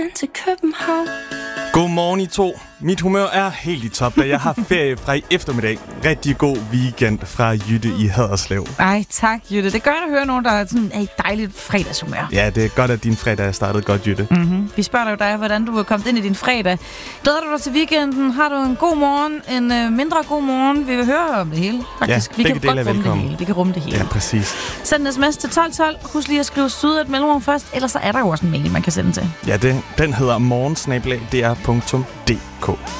til København. Godmorgen I to. Mit humør er helt i top, da jeg har ferie fra i eftermiddag. Rigtig god weekend fra Jytte i Haderslev. Ej, tak Jytte. Det er godt at høre nogen, der er sådan et dejligt fredagshumør. Ja, det er godt, at din fredag er startet godt, Jytte. Mm-hmm. Vi spørger dig, hvordan du er kommet ind i din fredag. Glæder du dig til weekenden? Har du en god morgen? En mindre god morgen? Vi vil høre om det hele. Faktisk. Ja, vi kan begge dele er velkommen. Vi kan rumme det hele. Ja, præcis. Send en sms til 1212. Husk lige at skrive syd et mellemrum først, ellers så er der jo også en mail, man kan sende til. Ja, den hedder morgensnablag.dr.dk.